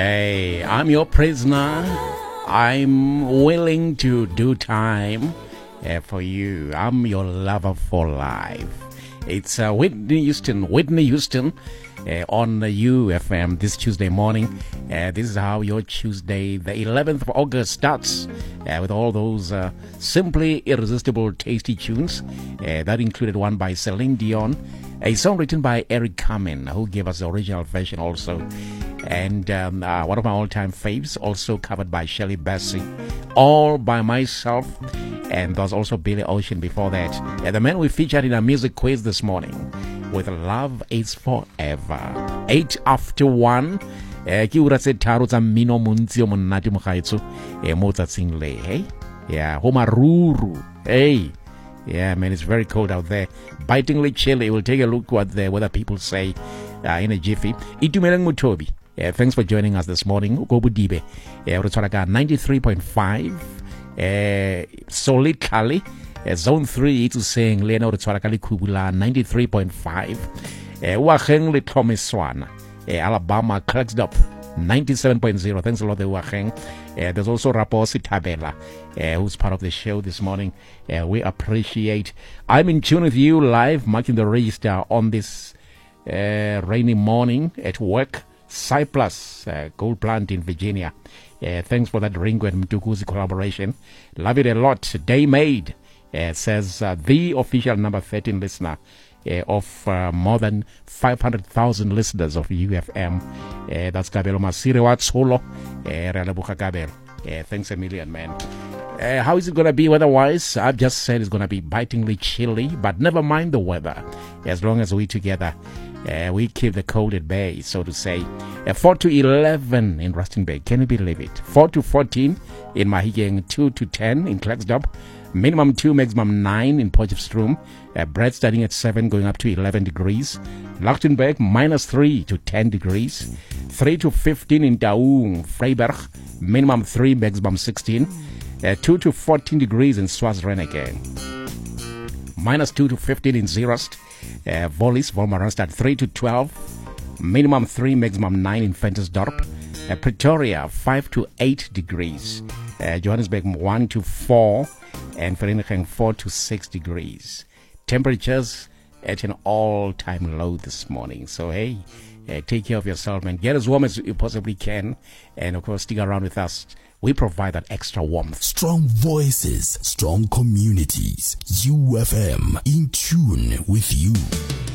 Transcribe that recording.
Hey, I'm your prisoner. I'm willing to do time for you. I'm your lover for life. It's Whitney Houston on UFM this Tuesday morning. This is how your Tuesday, the 11th of August, starts with all those simply irresistible, tasty tunes. That included one by Celine Dion, a song written by Eric Carmen, who gave us the original version also. And one of my all-time faves, also covered by Shirley Bassey, All By Myself. And there's also Billy Ocean before that. The man we featured in our music quiz this morning with Love Is Forever. 8 after 1. Ke ura tse tharo tsa mmino montsi o monate mo gaetso mo tsatsing le. Hey, yeah, ho maruru. Hey, yeah, man, it's very cold out there. Bitingly chilly. We'll take a look what the weather people say in a jiffy. Itumeleng Mutobi. Thanks for joining us this morning. Go Budibe. Re tswala ka 93.5. Solid Kali. Zone 3 it's saying Lena re tswala ka Likubula 93.5. Wageng le Thomiswana. Alabama cracked up 97.0. Thanks a lot, Wageng. There's also Raposi Tabela, who's part of the show this morning. We appreciate. I'm in tune with you live, marking the register on this rainy morning at work. Cyprus Gold Plant in Virginia. Thanks for that Ringo and Mtukuzi collaboration. Love it a lot. Day made, says the official number 13 listener of more than 500,000 listeners of UFM. That's Kabelo Masire Watsolo. Thanks a million, man. How is it going to be weather-wise? I've just said it's going to be bitingly chilly, but never mind the weather. As long as we together, we keep the cold at bay, so to say. 4 to 11 in Rustenburg. Can you believe it? 4 to 14 in Mahigeng. 2 to 10 in Klerksdorp. Minimum 2, maximum 9 in Potchefstroom. Brett starting at 7, going up to 11 degrees. Lichtenberg, minus 3 to 10 degrees. 3 to 15 in Daung, Freiberg. Minimum 3, maximum 16. 2 to 14 degrees in Swansreneke. Minus 2 to 15 in Zeerast. Vollis, Volmaranstad, 3 to 12. Minimum 3, maximum 9 in Ventersdorp. Pretoria, 5 to 8 degrees. Johannesburg, 1 to 4. And Vereeniging, 4 to 6 degrees. Temperatures at an all-time low this morning. So, hey, take care of yourself, man. Get as warm as you possibly can. And, of course, stick around with us. We provide that extra warmth. Strong voices, strong communities. UFM, in tune with you.